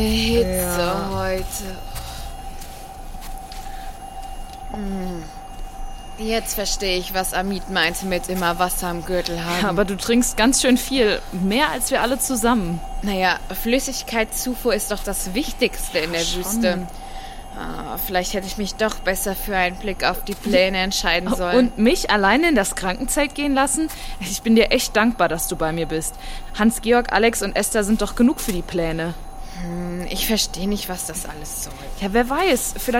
Hitze heute. Jetzt verstehe ich, was Amit meinte mit immer Wasser im Gürtel haben. Aber du trinkst ganz schön viel. Mehr als wir alle zusammen. Naja, Flüssigkeitszufuhr ist doch das Wichtigste in der Wüste. Vielleicht hätte ich mich doch besser für einen Blick auf die Pläne entscheiden sollen. Und mich alleine in das Krankenzelt gehen lassen? Ich bin dir echt dankbar, dass du bei mir bist. Hans-Georg, Alex und Esther sind doch genug für die Pläne. Ich verstehe nicht, was das alles soll. Ja, wer weiß. Vielleicht